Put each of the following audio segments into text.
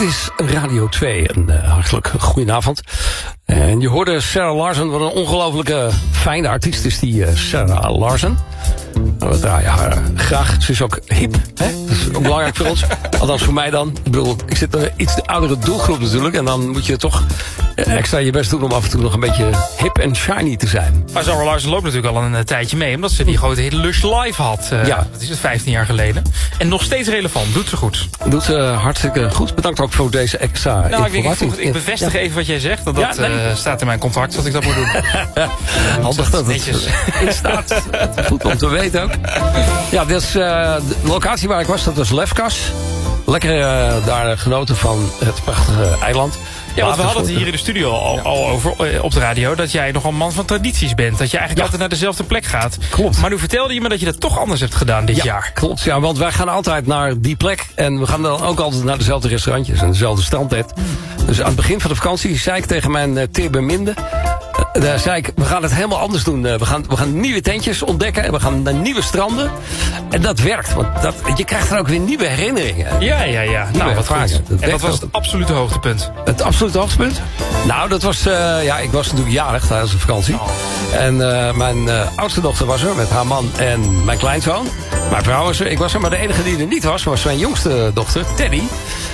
Dit is Radio 2. Een hartelijk goedenavond. En je hoorde Sarah Larsen. Wat een ongelooflijke fijne artiest is die Sarah Larsen. We draaien haar graag. Ze is ook hip. Hè? Dat is ook belangrijk voor ons. Althans voor mij dan. Ik bedoel, ik zit in een iets oudere doelgroep natuurlijk. En dan moet je toch extra je best doen om af en toe nog een beetje hip en shiny te zijn. Maar Sarah Larsen loopt natuurlijk al een tijdje mee. Omdat ze die grote hit Lush Live had. Dat is het 15 jaar geleden. En nog steeds relevant. Doet ze goed. Doet ze hartstikke goed. Bedankt ook voor deze extra informatie. Ik bevestig even wat jij zegt. Want dat staat in mijn contract dat ik dat moet doen. Handig dat het in staat. Goed om te weten ook. Ja, dus de locatie waar ik was, dat was Lefkas. Lekker daar genoten van het prachtige eiland. Ja, want we hadden het hier in de studio al over op de radio... dat jij nogal man van tradities bent. Dat je eigenlijk altijd naar dezelfde plek gaat. Klopt. Maar nu vertelde je me dat je dat toch anders hebt gedaan dit jaar. Klopt, ja, want wij gaan altijd naar die plek. En we gaan dan ook altijd naar dezelfde restaurantjes en dezelfde strandtent. Dus aan het begin van de vakantie zei ik tegen mijn teerbeminde... Daar zei ik, we gaan het helemaal anders doen. We gaan nieuwe tentjes ontdekken en we gaan naar nieuwe stranden. En dat werkt, want je krijgt er ook weer nieuwe herinneringen. Ja. Nou, wat goed. En dat was het absolute hoogtepunt. Het absolute hoogtepunt? Nou, dat was... ik was natuurlijk jarig tijdens de vakantie. En mijn oudste dochter was er met haar man en mijn kleinzoon. Mijn vrouw was er. Ik was er, maar de enige die er niet was mijn jongste dochter, Teddy.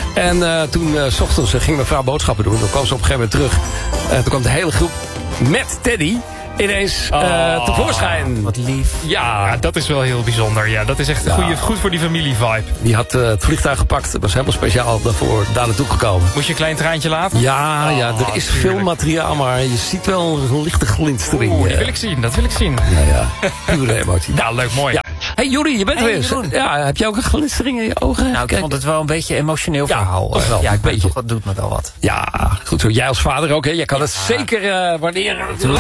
En toen 's ochtends ging mijn vrouw boodschappen doen. Dan kwam ze op een gegeven moment terug. Toen kwam de hele groep met Teddy ineens tevoorschijn. Wat lief. Ja, dat is wel heel bijzonder. Ja, dat is echt goed voor die familie-vibe. Die had het vliegtuig gepakt. Dat was helemaal speciaal daarvoor daar naartoe gekomen. Moest je een klein traantje laten? Ja, er is veel materiaal, maar je ziet wel een lichte glinstering. Die wil ik zien, dat wil ik zien. Ja, pure emotie. Nou, leuk, mooi. Ja. Hey Juri, je bent weer eens. Ja, heb jij ook een glinstering in je ogen? Nou, ik vond het wel een beetje een emotioneel verhaal. Ja, ik weet toch, dat doet me wel wat. Ja, goed zo. Jij als vader ook, hè? Jij kan het zeker waarderen natuurlijk.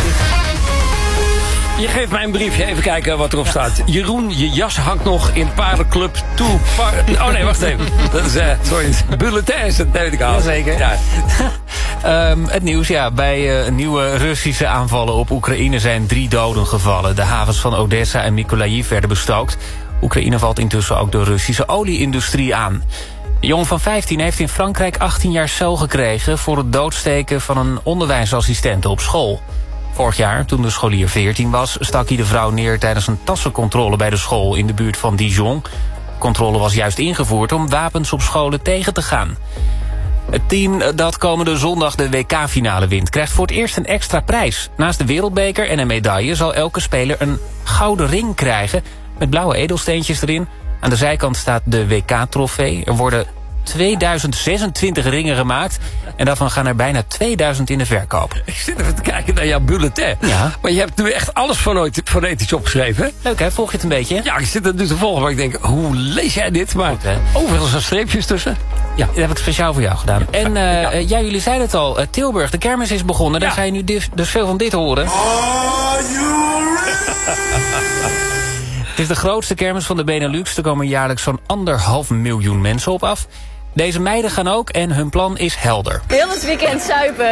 Je geeft mij een briefje, even kijken wat erop staat. Jeroen, je jas hangt nog in paardenclub toe. Oh nee, wacht even. Dat is, sorry, bulletins, dat weet ik al. Jazeker. Ja. Het nieuws, bij nieuwe Russische aanvallen op Oekraïne zijn 3 doden gevallen. De havens van Odessa en Mykolaiv werden bestookt. Oekraïne valt intussen ook de Russische olieindustrie aan. De jongen van 15 heeft in Frankrijk 18 jaar cel gekregen... voor het doodsteken van een onderwijsassistente op school. Vorig jaar, toen de scholier 14 was... stak hij de vrouw neer tijdens een tassencontrole bij de school... in de buurt van Dijon. De controle was juist ingevoerd om wapens op scholen tegen te gaan. Het team dat komende zondag de WK-finale wint... krijgt voor het eerst een extra prijs. Naast de wereldbeker en een medaille... zal elke speler een gouden ring krijgen... met blauwe edelsteentjes erin. Aan de zijkant staat de WK-trofee. Er worden 2026 ringen gemaakt. En daarvan gaan er bijna 2000 in de verkoop. Ik zit even te kijken naar jouw bulletin. Ja. Maar je hebt nu echt alles fonetisch opgeschreven, hè? Leuk, hè? Volg je het een beetje? Ja, ik zit er nu te volgen, maar ik denk, hoe lees jij dit? Maar goed, hè? overal zijn streepjes tussen. Ja, dat heb ik speciaal voor jou gedaan. En jullie zeiden het al, Tilburg, de kermis is begonnen. Daar ga je nu dus veel van dit horen. Are you ready? Het is de grootste kermis van de Benelux. Er komen jaarlijks zo'n 1,5 miljoen mensen op af. Deze meiden gaan ook en hun plan is helder. Heel het weekend zuipen.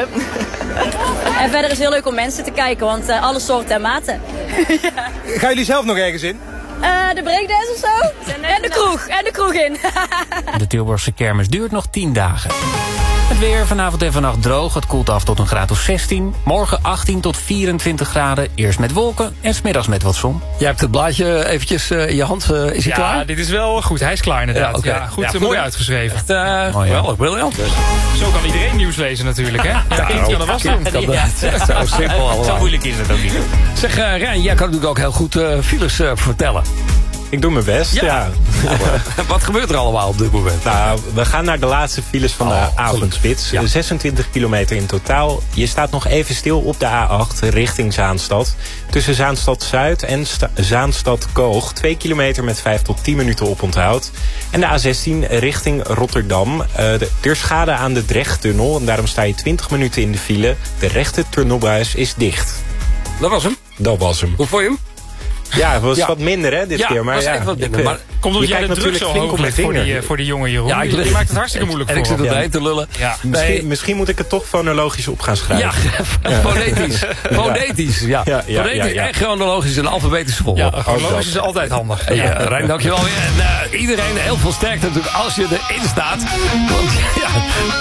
En verder is het heel leuk om mensen te kijken, want alle soorten en maten. Ja. Gaan jullie zelf nog ergens in? De breakdance of zo? En de kroeg in. De Tilburgse kermis duurt nog 10 dagen. Het weer vanavond en vannacht droog. Het koelt af tot een graad of 16. Morgen 18 tot 24 graden. Eerst met wolken en 's middags met wat zon. Jij hebt het blaadje eventjes in je hand. Is hij klaar? Ja, dit is wel goed. Hij is klaar inderdaad. Ja, okay. Goed, mooi uitgeschreven. Echt wel briljant. Zo kan iedereen nieuws lezen natuurlijk, hè? Ja, kind kan er was doen. Zo simpel allemaal. Zo moeilijk is het ook niet. Zeg, Rijn, jij kan natuurlijk ook heel goed files vertellen. Ik doe mijn best, ja. Wat gebeurt er allemaal op dit moment? Nou, we gaan naar de laatste files van de avondspits. Ja. 26 kilometer in totaal. Je staat nog even stil op de A8 richting Zaanstad. Tussen Zaanstad-Zuid en Zaanstad-Koog. 2 kilometer met 5 tot 10 minuten oponthoud. En de A16 richting Rotterdam. Er is schade aan de Drechttunnel. En daarom sta je 20 minuten in de file. De rechte tunnelbuis is dicht. Dat was hem? Dat was hem. Hoe vond je hem? Ja, het was wat minder hè, dit keer. Maar was echt wat minder. Maar komt omdat jij de druk zo hoog legt voor die jonge Jeroen. Ja, je maakt het hartstikke moeilijk voor hem. En ik zit erbij te lullen. Ja. Misschien moet ik het toch fonologisch op gaan schrijven. Ja, fonetisch. Fonetisch, ja. Fonetisch en chronologisch en alfabetische volgorde. Ja, chronologisch is altijd handig. Ja, Rijn, dankjewel weer. En iedereen heel veel sterkte natuurlijk als je erin staat. Want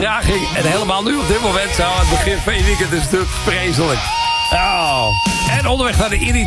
vertraging. En helemaal nu op dit moment, zo aan het begin van je weekend, is het natuurlijk vreselijk. Oh. En onderweg naar de